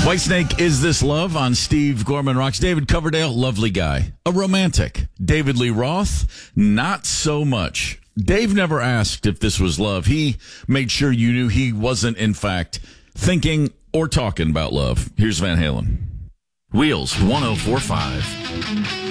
Whitesnake, Is This Love on Steve Gorman Rocks. David Coverdale, lovely guy. A romantic. David Lee Roth, not so much. Dave never asked if this was love. He made sure you knew he wasn't, in fact, thinking or talking about love. Here's Van Halen. Wheels 1045.